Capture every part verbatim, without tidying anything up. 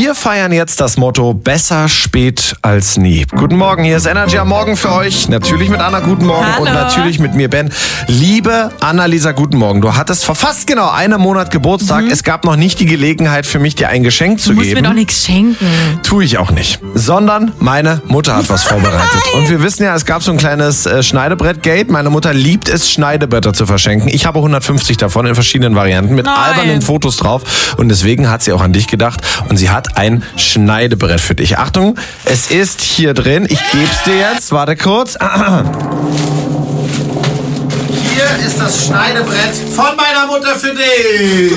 Wir feiern jetzt das Motto besser spät als nie. Guten Morgen, hier ist Energy am Morgen für euch. Natürlich mit Anna, guten Morgen. Hallo. Und natürlich mit mir, Ben. Liebe Annalisa, guten Morgen. Du hattest vor fast genau einem Monat Geburtstag. Mhm. Es gab noch nicht die Gelegenheit für mich, dir ein Geschenk zu du musst geben. mir doch nichts schenken. Tue ich auch nicht. Sondern meine Mutter hat was vorbereitet. Nein. Und wir wissen ja, es gab so ein kleines äh, Schneidebrett-Gate. Meine Mutter liebt es, Schneidebretter zu verschenken. Ich habe hundertfünfzig davon in verschiedenen Varianten mit Nein. albernen Fotos drauf. Und deswegen hat sie auch an dich gedacht. Und sie hat ein Schneidebrett für dich. Achtung, es ist hier drin. Ich geb's dir jetzt. Warte kurz. Hier ist das Schneidebrett von meiner Mutter für dich.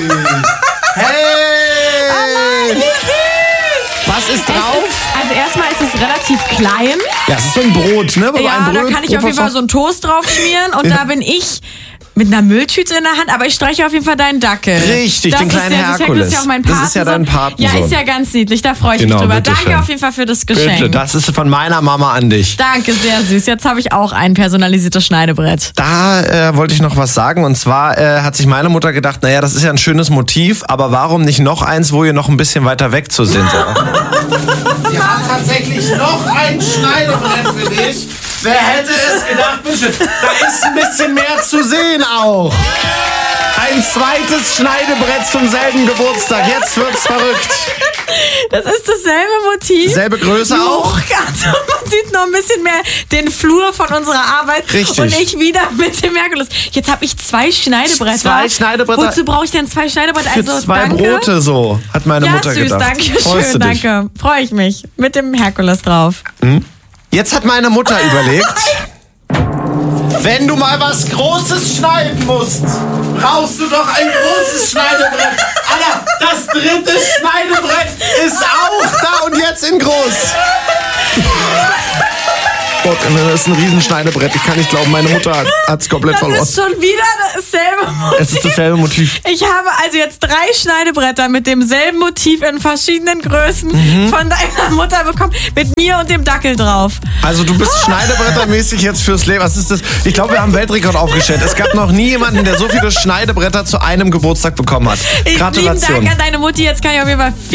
Hey! Oh, wie süß! Was ist drauf? Es ist, also erstmal ist es relativ klein. Ja, es ist so ein Brot, ne? Ja, ein Brot, da kann ich auf jeden Fall so einen Toast drauf schmieren und Ja. da bin ich mit einer Mülltüte in der Hand, aber ich streiche auf jeden Fall deinen Dackel. Richtig, das den ist kleinen ja, Herkules. Das ist ja auch mein Das ist ja dein Patensohn. Ja, ist ja ganz niedlich, da freue ich Genau, mich drüber. bitteschön. Danke auf jeden Fall für das Geschenk. Bitte, das ist von meiner Mama an dich. Danke, sehr süß. Jetzt habe ich auch ein personalisiertes Schneidebrett. Da äh, wollte ich noch was sagen. Und zwar äh, hat sich meine Mutter gedacht, naja, das ist ja ein schönes Motiv, aber warum nicht noch eins, wo ihr noch ein bisschen weiter weg zu sind? Sie haben tatsächlich noch ein Schneidebrett für dich. Wer hätte es gedacht, bitte? Da ist ein bisschen mehr zu sehen auch. Ein zweites Schneidebrett zum selben Geburtstag. Jetzt wird's verrückt. Das ist dasselbe Motiv. Selbe Größe auch. Also man sieht noch ein bisschen mehr den Flur von unserer Arbeit. Richtig. Und ich wieder mit dem Herkules. Jetzt habe ich zwei Schneidebretter. Zwei Schneidebretter. Wozu brauche ich denn zwei Schneidebretter? Für Also, zwei danke. Brote so, hat meine Ja, Mutter süß, gedacht. danke Freust du schön, dich? danke. Freue ich mich. Mit dem Herkules drauf. Jetzt hat meine Mutter überlegt, wenn du mal was Großes schneiden musst, brauchst du doch ein großes Schneidebrett. Alter, das dritte Schneidebrett ist auch da und jetzt in groß. Gott, das ist ein Riesenschneidebrett. Ich kann nicht glauben, meine Mutter hat es komplett Das verloren. ist schon wieder dasselbe Motiv. Es ist dasselbe Motiv. Ich habe also jetzt drei Schneidebretter mit demselben Motiv in verschiedenen Größen Mhm. von deiner Mutter bekommen, mit mir und dem Dackel drauf. Also du bist Schneidebrettermäßig jetzt fürs Leben. Was ist das? Ich glaube, wir haben Weltrekord aufgestellt. Es gab noch nie jemanden, der so viele Schneidebritter zu einem Geburtstag bekommen hat. Lieben Gratulation. Dank an deine Mutti. Jetzt kann ich auf jeden Fall